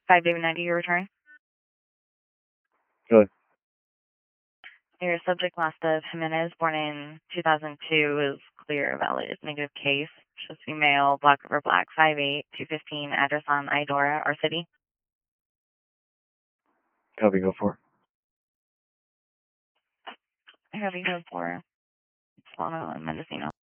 5 David 90, your return. Go ahead. Your subject last of Jimenez, born in 2002, is clear, valid, negative case. Shows to be male, Black River Black, 5'8", 215, address on Idora, our city. Copy, go for it. Copy, go for Solano and Mendocino.